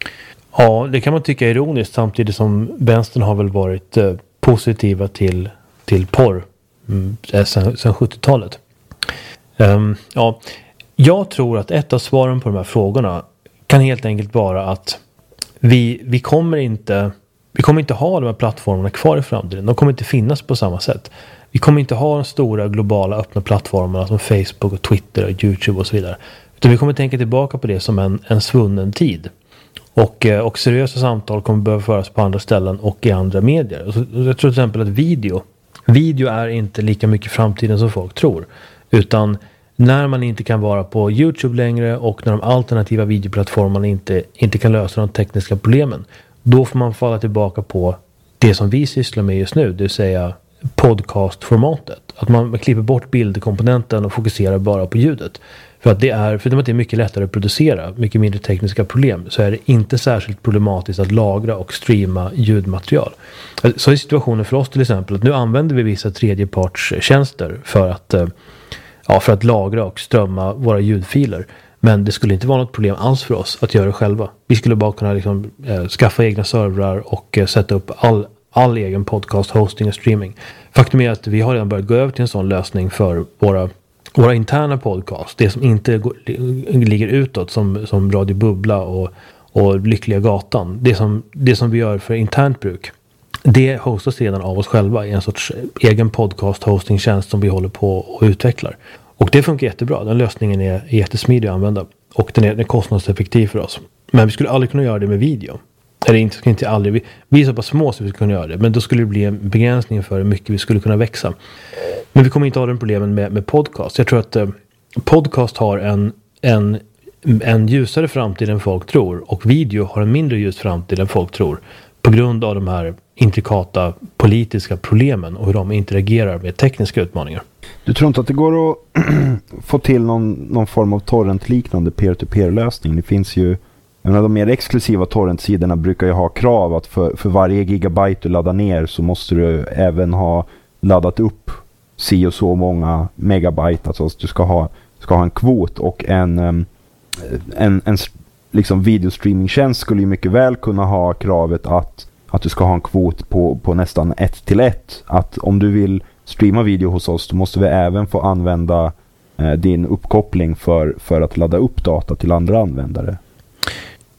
Ja, det kan man tycka är ironiskt, samtidigt som vänstern har väl varit eh, positiva till, till porr mm, sedan, sedan sjuttiotalet. Um, ja, jag tror att ett av svaren på de här frågorna kan helt enkelt vara att vi, vi kommer inte... Vi kommer inte ha de här plattformarna kvar i framtiden. De kommer inte finnas på samma sätt. Vi kommer inte ha de stora globala öppna plattformarna som Facebook och Twitter och YouTube och så vidare. Utan vi kommer tänka tillbaka på det som en, en svunnen tid. Och, och seriösa samtal kommer behöva föras på andra ställen och i andra medier. Och så, jag tror till exempel att video. Video är inte lika mycket framtiden som folk tror. Utan när man inte kan vara på YouTube längre och när de alternativa videoplattformarna inte, inte kan lösa de tekniska problemen, då får man falla tillbaka på det som vi sysslar med just nu, det vill säga podcastformatet. Att man klipper bort bildkomponenten och fokuserar bara på ljudet. För att det är, för att det är mycket lättare att producera, mycket mindre tekniska problem, så är det inte särskilt problematiskt att lagra och streama ljudmaterial. Så är situationen för oss till exempel att nu använder vi vissa tredjepartstjänster för att, ja, för att lagra och strömma våra ljudfiler. Men det skulle inte vara något problem alls för oss att göra det själva. Vi skulle bara kunna liksom, eh, skaffa egna servrar och eh, sätta upp all, all egen podcast, hosting och streaming. Faktum är att vi har redan börjat gå över till en sån lösning för våra, våra interna podcast. Det som inte går, ligger utåt som, som Radio Bubbla och, och Lyckliga Gatan. Det som, det som vi gör för internt bruk. Det hostas redan av oss själva i en sorts egen podcast hostingtjänst som vi håller på och utvecklar. Och det funkar jättebra. Den lösningen är jättesmidig att använda. Och den är, den är kostnadseffektiv för oss. Men vi skulle aldrig kunna göra det med video. Eller inte, inte aldrig. Vi, vi är så pass små så vi skulle kunna göra det. Men då skulle det bli en begränsning för hur mycket vi skulle kunna växa. Men vi kommer inte ha den problemen med, med podcast. Jag tror att eh, podcast har en, en, en ljusare framtid än folk tror. Och video har en mindre ljus framtid än folk tror. På grund av de här intrikata politiska problemen och hur de interagerar med tekniska utmaningar. Du tror inte att det går att få till någon, någon form av torrent-liknande peer-to-peer-lösning? Det finns ju, jag menar, de mer exklusiva torrent-sidorna brukar ju ha krav att för, för varje gigabyte du laddar ner så måste du även ha laddat upp si och så många megabyte. Alltså du ska ha, ska ha en kvot och en, en, en, en liksom videostreamingtjänst skulle ju mycket väl kunna ha kravet att, att du ska ha en kvot på, på nästan ett till ett. Att om du vill streama video hos oss, då måste vi även få använda eh, din uppkoppling för, för att ladda upp data till andra användare.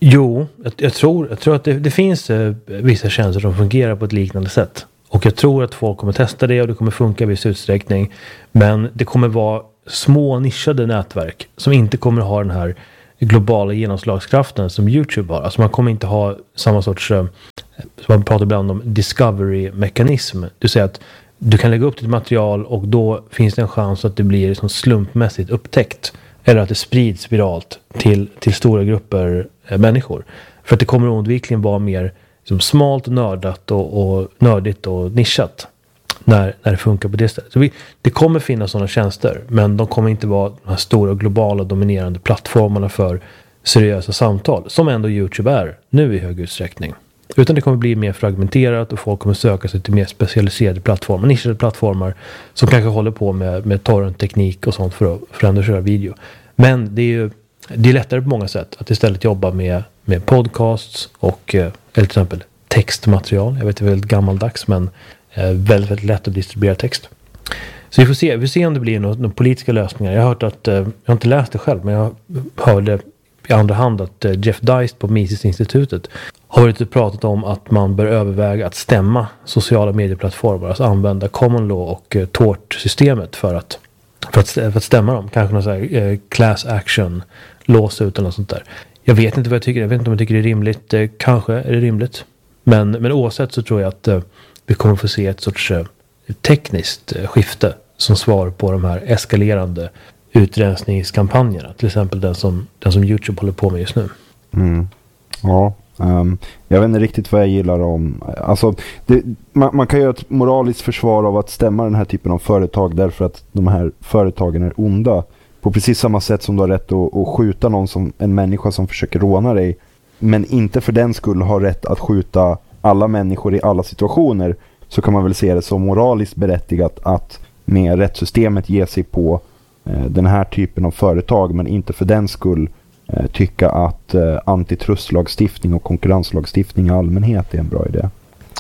Jo, jag, jag, tror, jag tror att det, det finns eh, vissa tjänster som fungerar på ett liknande sätt. Och jag tror att folk kommer testa det och det kommer funka i viss utsträckning. Men det kommer vara små nischade nätverk som inte kommer ha den här globala genomslagskraften som YouTube har. Alltså man kommer inte ha samma sorts, eh, som man pratar ibland om, discovery-mekanism. Du säger att du kan lägga upp ditt material och då finns det en chans att det blir liksom slumpmässigt upptäckt. Eller att det sprids viralt till, till stora grupper eh, människor. För att det kommer oundvikligen vara mer liksom, smalt och nördat och, och nördigt och nischat. När, när det funkar på det stället. Så vi, det kommer finnas sådana tjänster. Men de kommer inte vara de här stora globala dominerande plattformarna för seriösa samtal. Som ändå YouTube är nu i hög utsträckning. Utan det kommer bli mer fragmenterat och folk kommer söka sig till mer specialiserade plattformar. Nischade plattformar som kanske håller på med, med torrentteknik och sånt för att, för att ändå köra video. Men det är ju det är lättare på många sätt att istället jobba med, med podcasts och eller till exempel textmaterial. Jag vet det är väldigt gammaldags men eh, väldigt, väldigt lätt att distribuera text. Så vi får se, vi får se om det blir några, några politiska lösningar. Jag har hört att, eh, jag har inte läst det själv men jag hörde i andra hand att eh, Jeff Deist på Mises-institutet har varit och pratat om att man bör överväga att stämma sociala medieplattformar, alltså använda common law och eh, tort-systemet för att, för att, för att stämma dem. Kanske någon sån här eh, class action, låsut eller något sånt där. Jag vet inte vad jag tycker, jag vet inte om jag tycker det är rimligt, eh, kanske är det rimligt. Men, men oavsett så tror jag att eh, vi kommer få se ett sorts eh, tekniskt eh, skifte som svar på de här eskalerande utrensningskampanjerna. Till exempel den som, den som YouTube håller på med just nu. Mm. Ja. Um, jag vet inte riktigt vad jag gillar om alltså, det, man, man kan göra ett moraliskt försvar av att stämma den här typen av företag därför att de här företagen är onda på precis samma sätt som du har rätt att, att skjuta någon som en människa som försöker råna dig men inte för den skull har rätt att skjuta alla människor i alla situationer. Så kan man väl se det som moraliskt berättigat att med rättssystemet ge sig på eh, den här typen av företag men inte för den skull tycka att eh, antitrustlagstiftning och konkurrenslagstiftning i allmänhet är en bra idé.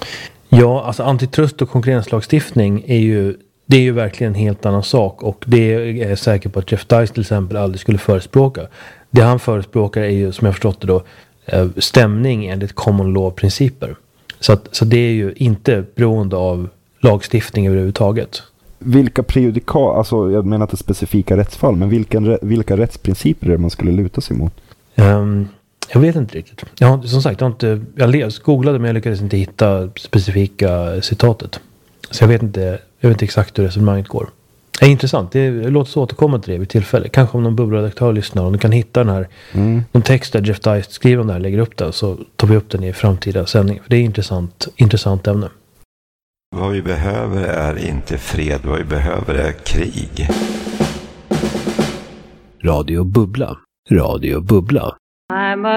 Ja, alltså antitrust och konkurrenslagstiftning är ju, det är ju verkligen en helt annan sak och det är jag säker på att Jeff Deist till exempel aldrig skulle förespråka. Det han förespråkar är ju, som jag förstått det då, stämning enligt common law-principer. Så, att, så det är ju inte beroende av lagstiftning överhuvudtaget. Vilka prejudikat, alltså jag menar inte specifika rättsfall, men vilken, vilka rättsprinciper är det man skulle luta sig mot? Um, jag vet inte riktigt. Jag har, som sagt, jag, har inte, jag läs, googlade men jag lyckades inte hitta specifika citatet. Så jag vet inte, jag vet inte exakt hur resonemanget går. Det är intressant, det är, låt oss återkomma till det vid tillfälle. Kanske om någon bubbelredaktör lyssnar och du kan hitta den här mm. någon text där Jeff Deist skriver om det här, lägger upp den så tar vi upp den i framtida sändning. För det är ett intressant, intressant ämne. Vad vi behöver är inte fred, vad vi behöver är krig. Radio Bubbla. Radio Bubbla.